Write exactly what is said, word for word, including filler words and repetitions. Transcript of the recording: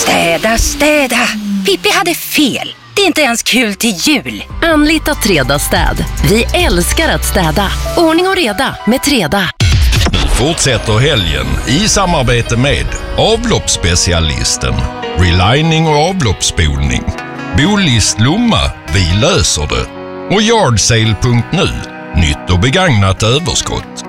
Städa, städa. Pippi hade fel. Det är inte ens kul till jul. Anlita Treda städ. Vi älskar att städa. Ordning och reda med Treda. Nu fortsätter helgen i samarbete med avloppsspecialisten, relining och avloppsspolning, Bolist Lomma, vi löser det, och Yardsale punkt nu, nytt och begagnat överskott.